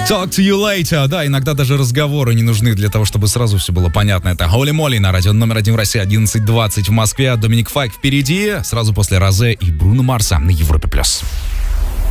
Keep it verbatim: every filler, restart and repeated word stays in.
Talk to you later. Да, иногда даже разговоры не нужны для того, чтобы сразу все было понятно. Это Holy Moly на радио номер один в России, одиннадцать двадцать в Москве. Доминик Файк впереди, сразу после Розе и Бруно Марса на Европе+.